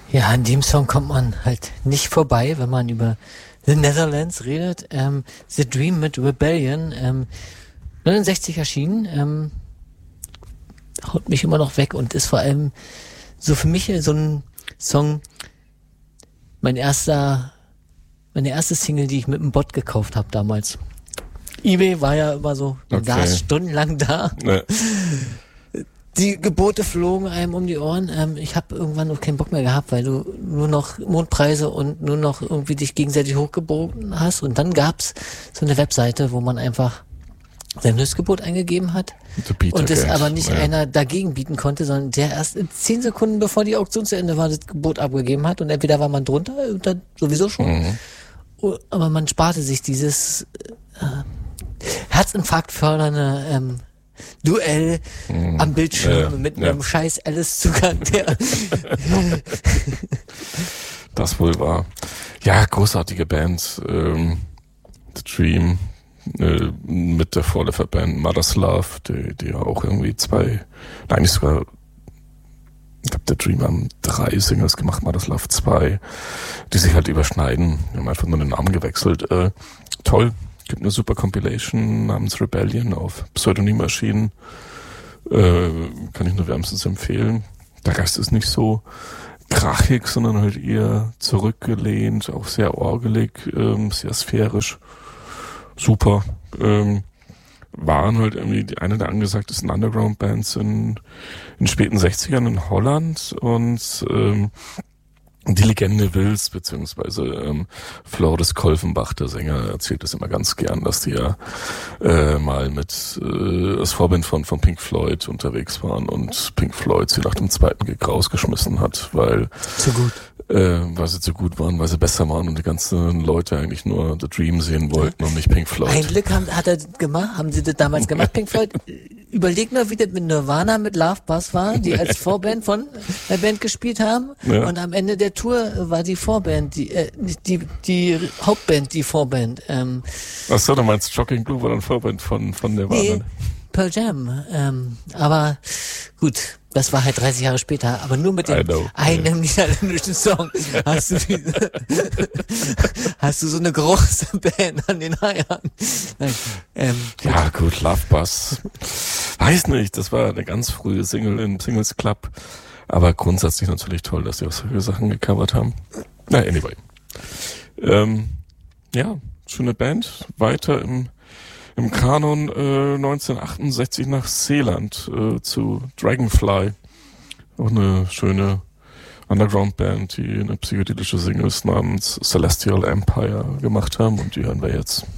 Ja, an dem Song kommt man halt nicht vorbei, wenn man über The Netherlands redet. The Dream mit Rebellion, 69 erschienen, haut mich immer noch weg und ist vor allem so für mich so ein Song, meine erste Single, die ich mit dem Bot gekauft habe damals. eBay war ja immer so, du saß stundenlang da. Nee. Die Gebote flogen einem um die Ohren. Ich habe irgendwann noch keinen Bock mehr gehabt, weil du nur noch Mondpreise und nur noch irgendwie dich gegenseitig hochgebogen hast. Und dann gab's so eine Webseite, wo man einfach sein Höchstgebot eingegeben hat und es aber nicht einer dagegen bieten konnte, sondern der erst in 10 Sekunden, bevor die Auktion zu Ende war, das Gebot abgegeben hat. Und entweder war man drunter oder sowieso schon. Aber man sparte sich dieses Herzinfarkt fördernde Duell am Bildschirm mit einem scheiß Alice-Zugang. Das wohl war. Ja, großartige Band. The Dream mit der Vorläuferband Mother's Love, die ja auch irgendwie ich glaube, The Dream haben 3 Singles gemacht, Mother's Love 2, die sich halt überschneiden. Die haben einfach nur den Namen gewechselt. Toll. Gibt eine super Compilation namens Rebellion auf Pseudonym erschienen. Kann ich nur wärmstens empfehlen. Der Rest ist nicht so krachig, sondern halt eher zurückgelehnt, auch sehr orgelig, sehr sphärisch. Super. Waren halt irgendwie eine der angesagtesten Underground-Bands in späten 60ern in Holland und die Legende will's, beziehungsweise Floris Kolfenbach, der Sänger, erzählt es immer ganz gern, dass die ja mal mit als Vorband von Pink Floyd unterwegs waren und Pink Floyd sie nach dem zweiten Gig rausgeschmissen hat, weil sie zu gut waren, weil sie besser waren und die ganzen Leute eigentlich nur The Dream sehen wollten und nicht Pink Floyd. Ein Glück hat er gemacht, haben sie das damals gemacht, Pink Floyd. Überleg nur, wie das mit Nirvana, mit Love Bus war, die als Vorband von der Band gespielt haben. Ja. Und am Ende der Tour war die Vorband, die Hauptband, die Vorband. Achso, du meinst Shocking Blue war dann Vorband von Nirvana? Nee, Pearl Jam. Aber gut, das war halt 30 Jahre später, aber nur mit einem niederländischen Song hast du so eine große Band an den Eiern. Ja gut, Love Bus. Weiß nicht, das war eine ganz frühe Single im Singles Club. Aber grundsätzlich natürlich toll, dass sie auch solche Sachen gecovert haben. Na, anyway. Ja, schöne Band. Weiter im Kanon 1968 nach Seeland zu Dragonfly. Auch eine schöne Underground-Band, die eine psychedelische Singles namens Celestial Empire gemacht haben. Und die hören wir jetzt.